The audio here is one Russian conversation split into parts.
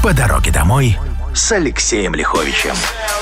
По дороге домой с Алексеем Лиховичем.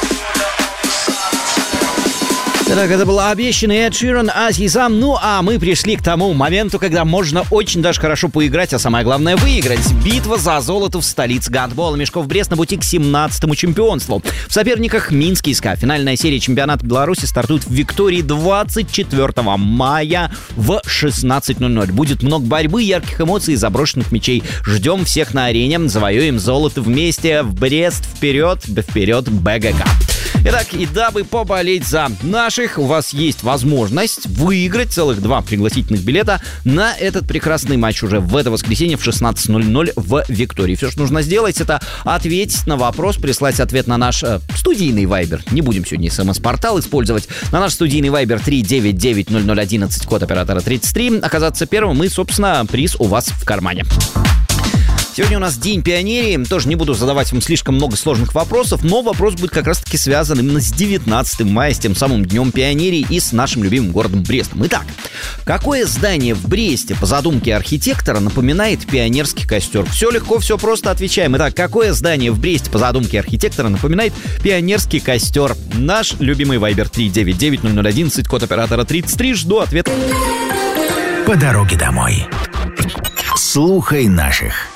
Так, это была обещанный Эд Ширан, Аси Сам. Ну, а мы пришли к тому моменту, когда можно очень даже хорошо поиграть, а самое главное выиграть. Битва за золото в столице гандбола. Мешков Брест на пути к 17-му чемпионству. В соперниках Минский СКА. Финальная серия чемпионата Беларуси стартует в Виктории 24 мая в 16:00. Будет много борьбы, ярких эмоций и заброшенных мячей. Ждем всех на арене. Завоюем золото вместе. В Брест вперед, вперед БГК. Итак, и дабы поболеть за наших, у вас есть возможность выиграть целых 2 пригласительных билета на этот прекрасный матч уже в это воскресенье в 16:00 в Виктории. Все, что нужно сделать, это ответить на вопрос, прислать ответ на наш студийный вайбер. Не будем сегодня СМС-портал использовать. На наш студийный вайбер 3990011, код оператора 33. Оказаться первым и, собственно, приз у вас в кармане. Сегодня у нас День пионерии. Тоже не буду задавать вам слишком много сложных вопросов, но вопрос будет как раз-таки связан именно с 19 мая, с тем самым Днем пионерии и с нашим любимым городом Брестом. Итак, какое здание в Бресте по задумке архитектора напоминает пионерский костер? Все легко, все просто, отвечаем. Итак, какое здание в Бресте по задумке архитектора напоминает пионерский костер? Наш любимый вайбер 3990011, код оператора 33. Жду ответа. По дороге домой. Слухай наших.